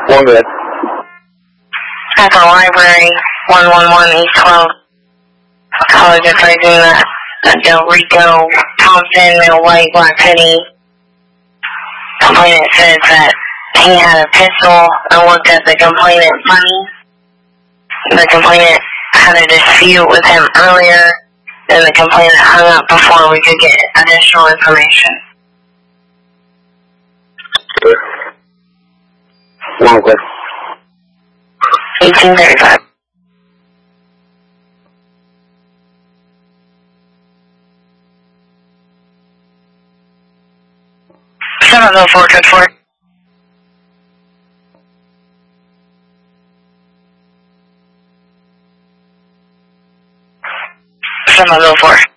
One good. At the library, 111 East 12. College advising that Del Rico, Thompson, male white, black hoodie. Complainant said that he had a pistol and looked at the complainant funny. The complainant had a dispute with him earlier, and the complainant hung up before we could get additional information. One good. 1835. Seven oh four, good for. 704.